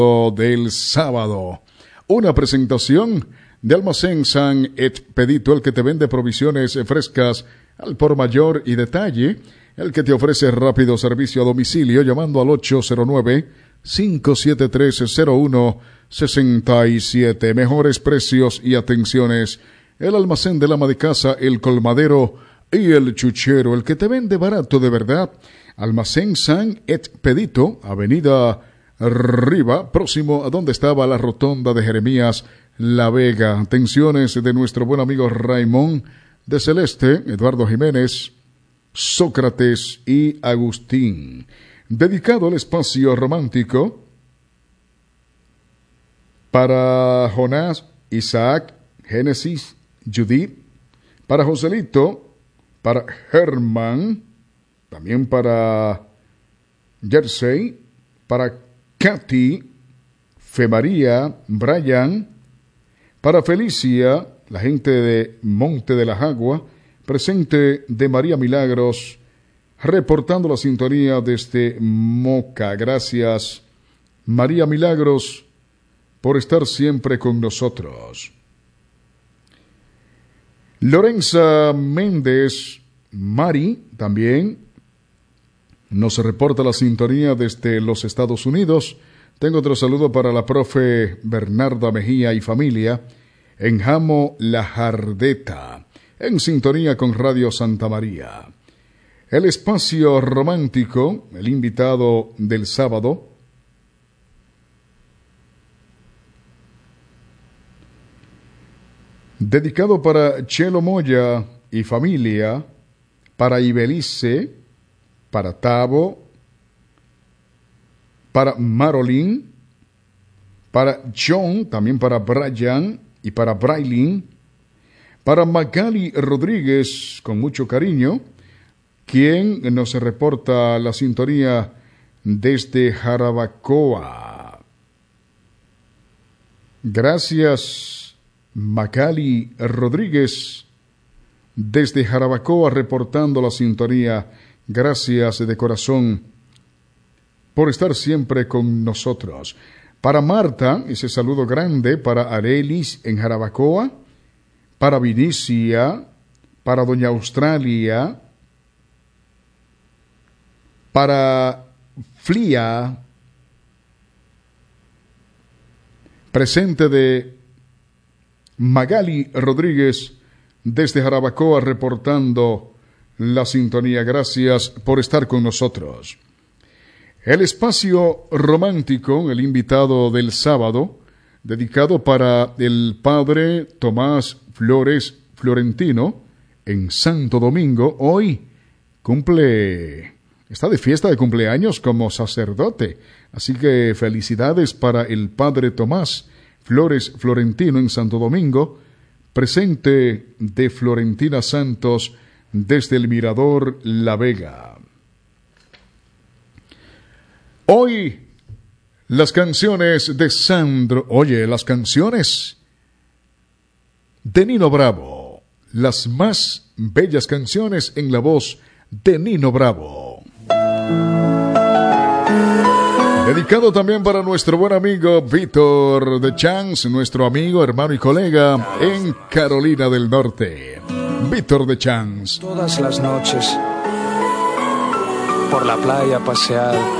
del sábado. Una presentación de Almacén San Expedito, el que te vende provisiones frescas al por mayor y detalle, el que te ofrece rápido servicio a domicilio llamando al 809-573-0167. Mejores precios y atenciones. El almacén del ama de casa, el colmadero y el chuchero, el que te vende barato de verdad. Almacén San Expedito, Avenida Riva, próximo a donde estaba la rotonda de Jeremías La Vega. Atenciones de nuestro buen amigo Raimón de Celeste, Eduardo Jiménez, Sócrates y Agustín. Dedicado al espacio romántico para Jonás, Isaac, Génesis, Judith, para Joselito, para Germán, también para Jersey, para Katy, Femaría, Brian, para Felicia, la gente de Monte de la Jagua, presente de María Milagros, reportando la sintonía desde Moca. Gracias, María Milagros, por estar siempre con nosotros. Lorenza Méndez, Mari, también nos reporta la sintonía desde los Estados Unidos. Tengo otro saludo para la profe Bernarda Mejía y familia en Jamo La Jardeta, en sintonía con Radio Santa María. El espacio romántico, el invitado del sábado, dedicado para Chelo Moya y familia, para Ibelice, para Tavo, para Marolín, para John, también para Brian y para Brailin, para Magali Rodríguez, con mucho cariño, quien nos reporta la sintonía desde Jarabacoa. Gracias, Magali Rodríguez, desde Jarabacoa, reportando la sintonía. Gracias de corazón por estar siempre con nosotros. Para Marta, ese saludo grande para Arelis en Jarabacoa, para Vinicia, para Doña Australia, para Flia, presente de Magali Rodríguez desde Jarabacoa, reportando la sintonía. Gracias por estar con nosotros. El espacio romántico, el invitado del sábado, dedicado para el padre Tomás Flores Florentino en Santo Domingo. Hoy está de fiesta de cumpleaños como sacerdote. Así que felicidades para el padre Tomás Flores Florentino en Santo Domingo, presente de Florentina Santos desde el Mirador La Vega. Hoy, las canciones de Sandro. Oye, las canciones de Nino Bravo. Las más bellas canciones en la voz de Nino Bravo. Dedicado también para nuestro buen amigo Víctor de Chance, nuestro amigo, hermano y colega en Carolina del Norte. Víctor de Chance. Todas las noches, por la playa pasear,